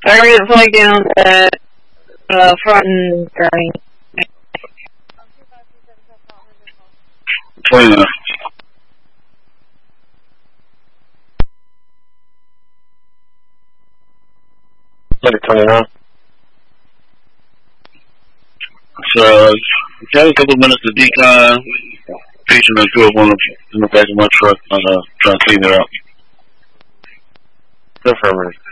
I read it falling down at front and burning. 20 minutes. Look at 20 now. So, we have a couple minutes to decon. Patient and 201 in the back of my truck. I'm trying to clean it out. Affirmative.